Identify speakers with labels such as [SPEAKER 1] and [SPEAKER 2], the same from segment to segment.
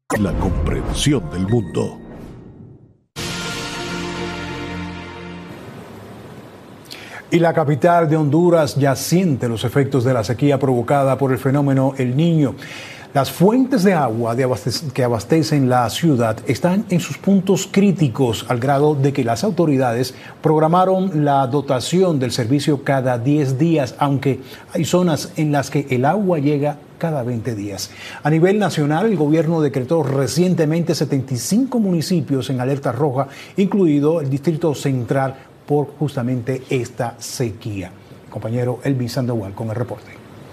[SPEAKER 1] La comprensión del mundo. Y la capital de Honduras ya siente los efectos de la sequía provocada por el fenómeno El Niño. Las fuentes de agua que abastecen la ciudad están en sus puntos críticos, al grado de que las autoridades programaron la dotación del servicio cada 10 días, aunque hay zonas en las que el agua llega cada 20 días. A nivel nacional, el gobierno decretó recientemente 75 municipios en alerta roja, incluido el Distrito Central, por justamente esta sequía. Compañero Elvis Sandoval con el reporte.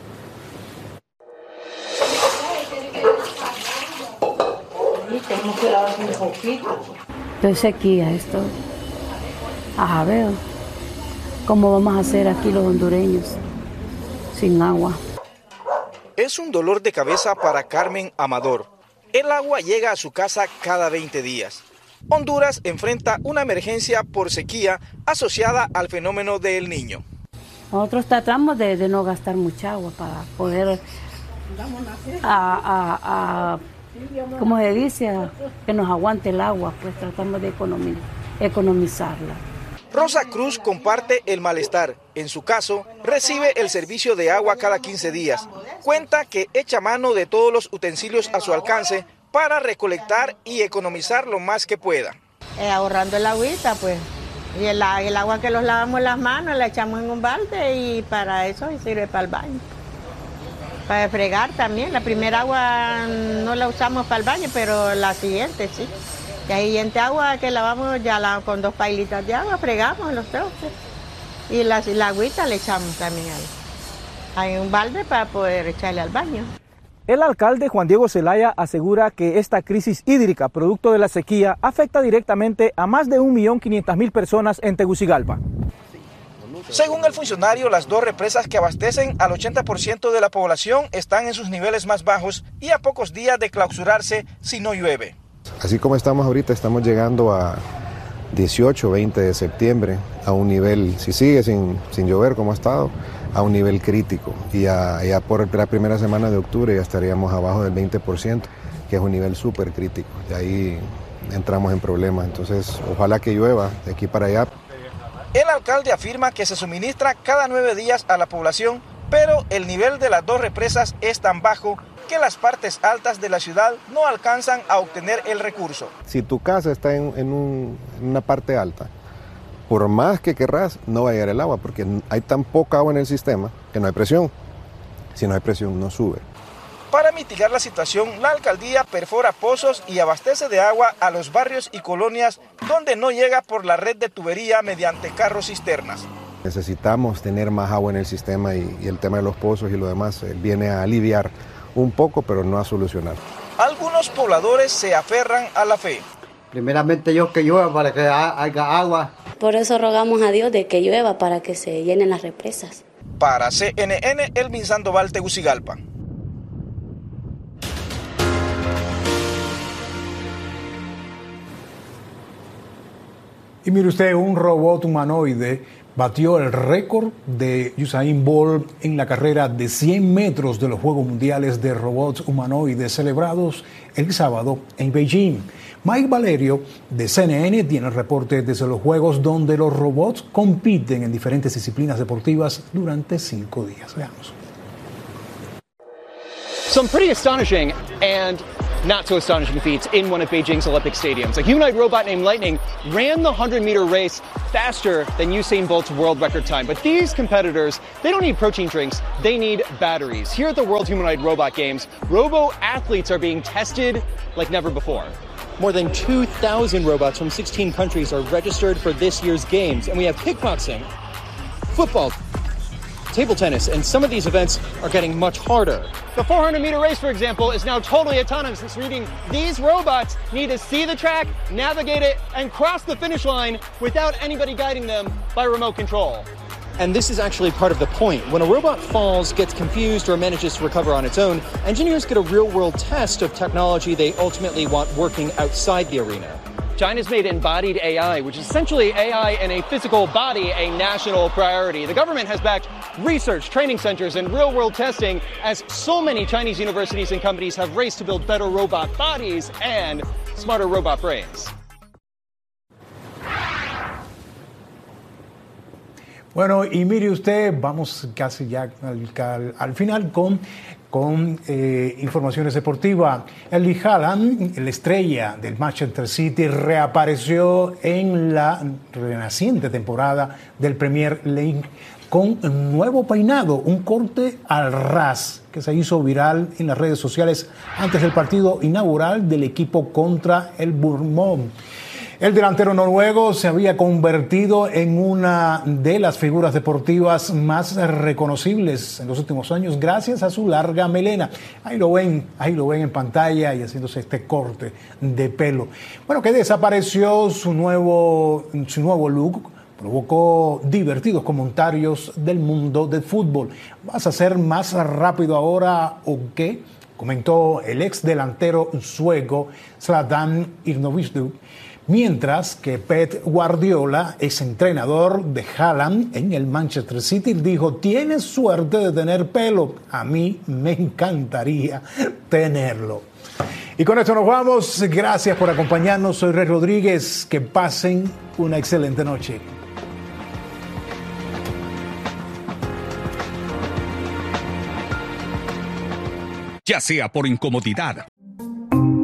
[SPEAKER 2] De sequía esto. Ajá, veo. ¿Cómo vamos a hacer aquí los hondureños sin agua?
[SPEAKER 3] Es un dolor de cabeza para Carmen Amador. El agua llega a su casa cada 20 días. Honduras enfrenta una emergencia por sequía asociada al fenómeno de El Niño.
[SPEAKER 2] Nosotros tratamos de no gastar mucha agua para poder, ¿cómo se dice? Que nos aguante el agua, pues tratamos de economizarla.
[SPEAKER 3] Rosa Cruz comparte el malestar. En su caso, recibe el servicio de agua cada 15 días. Cuenta que echa mano de todos los utensilios a su alcance para recolectar y economizar lo más que pueda.
[SPEAKER 4] Ahorrando el agüita, pues. Y el agua que los lavamos las manos la echamos en un balde y para eso sirve para el baño. Para fregar también. La primera agua no la usamos para el baño, pero la siguiente sí. La siguiente agua que lavamos ya con 2 pailitas de agua, fregamos los trozos. Y la agüita le echamos también ahí. Hay un balde para poder echarle al baño.
[SPEAKER 5] El alcalde Juan Diego Zelaya asegura que esta crisis hídrica, producto de la sequía, afecta directamente a más de 1.500.000 personas en Tegucigalpa.
[SPEAKER 3] Según el funcionario, las 2 represas que abastecen al 80% de la población están en sus niveles más bajos y a pocos días de clausurarse si no llueve.
[SPEAKER 6] Así como estamos ahorita, estamos llegando a 18, 20 de septiembre a un nivel, si sigue sin llover como ha estado, a un nivel crítico. Y ya por la primera semana de octubre ya estaríamos abajo del 20%, que es un nivel súper crítico. De ahí entramos en problemas. Entonces, ojalá que llueva de aquí para allá.
[SPEAKER 3] El alcalde afirma que se suministra cada 9 días a la población, pero el nivel de las 2 represas es tan bajo que las partes altas de la ciudad no alcanzan a obtener el recurso.
[SPEAKER 6] Si tu casa está en una parte alta, por más que querrás, no va a llegar el agua, porque hay tan poca agua en el sistema que no hay presión. Si no hay presión, no sube.
[SPEAKER 3] Para mitigar la situación, la alcaldía perfora pozos y abastece de agua a los barrios y colonias donde no llega por la red de tubería mediante carros cisternas.
[SPEAKER 6] Necesitamos tener más agua en el sistema y el tema de los pozos y lo demás viene a aliviar un poco, pero no a solucionar.
[SPEAKER 3] Algunos pobladores se aferran a la fe.
[SPEAKER 7] Primeramente Dios que llueva para que haya agua.
[SPEAKER 8] Por eso rogamos a Dios de que llueva para que se llenen las represas.
[SPEAKER 3] Para CNN, Elvis Sandoval, Tegucigalpa.
[SPEAKER 1] Y mire usted, un robot humanoide batió el récord de Usain Bolt en la carrera de 100 metros de los Juegos Mundiales de Robots Humanoides celebrados el sábado en Beijing. Mike Valerio de CNN tiene el reporte desde los Juegos, donde los robots compiten en diferentes disciplinas deportivas durante 5 días. Veamos.
[SPEAKER 9] Some pretty astonishing and not so astonishing feats in one of Beijing's Olympic stadiums. A humanoid robot named Lightning ran the 100-meter race faster than Usain Bolt's world record time. But these competitors, they don't need protein drinks, they need batteries. Here at the World Humanoid Robot Games, robo-athletes are being tested like never before. More than 2,000 robots from 16 countries are registered for this year's games. And we have kickboxing, football, table tennis, and some of these events are getting much harder. The 400-meter race, for example, is now totally autonomous. It's reading these robots need to see the track, navigate it, and cross the finish line without anybody guiding them by remote control. And this is actually part of the point. When a robot falls, gets confused, or manages to recover on its own, engineers get a real-world test of technology they ultimately want working outside the arena. China's made embodied AI, which is essentially AI in a physical body, a national priority. The government has backed research, training centers, and real-world testing as so many Chinese universities and companies have raced to build better robot bodies and smarter robot brains.
[SPEAKER 1] Bueno, y mire usted, vamos casi ya al final con informaciones deportivas. Erling Haaland, la estrella del Manchester City, reapareció en la renaciente temporada del Premier League con un nuevo peinado, un corte al ras que se hizo viral en las redes sociales antes del partido inaugural del equipo contra el Bournemouth. El delantero noruego se había convertido en una de las figuras deportivas más reconocibles en los últimos años gracias a su larga melena. Ahí lo ven en pantalla y haciéndose este corte de pelo. Bueno, que desapareció su nuevo look. Provocó divertidos comentarios del mundo del fútbol. ¿Vas a ser más rápido ahora o qué? Comentó el ex delantero sueco Zlatan Ibrahimovic. Mientras que Pep Guardiola, ex entrenador de Haaland en el Manchester City, dijo: tienes suerte de tener pelo, a mí me encantaría tenerlo. Y con esto nos vamos, gracias por acompañarnos, soy Rey Rodríguez, que pasen una excelente noche.
[SPEAKER 10] Ya sea por incomodidad,